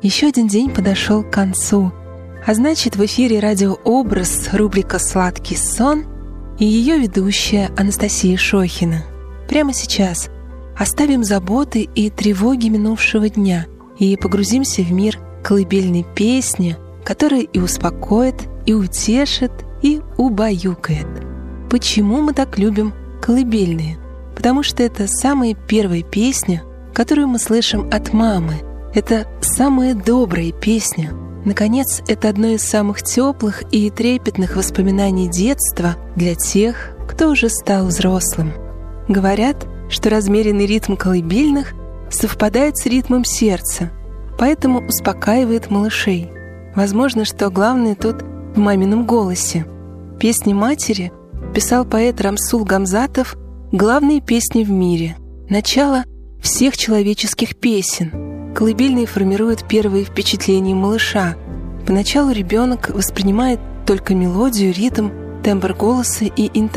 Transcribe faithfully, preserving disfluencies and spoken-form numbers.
Еще один день подошел к концу, а значит, в эфире радиообраз, рубрика «Сладкий сон» и ее ведущая Анастасия Шохина. Прямо сейчас оставим заботы и тревоги минувшего дня и погрузимся в мир колыбельной песни, которая и успокоит, и утешит, и убаюкает. Почему мы так любим колыбельные? Потому что это самая первая песня, которую мы слышим от мамы. Это самая добрая песня. Наконец, это одно из самых теплых и трепетных воспоминаний детства для тех, кто уже стал взрослым. Говорят, что размеренный ритм колыбельных совпадает с ритмом сердца, поэтому успокаивает малышей. Возможно, что главное тут в мамином голосе. Песни матери писал поэт Рамсул Гамзатов, главные песни в мире, начало всех человеческих песен. Колыбельные формируют первые впечатления малыша. Поначалу ребенок воспринимает только мелодию, ритм, тембр голоса и интонацию.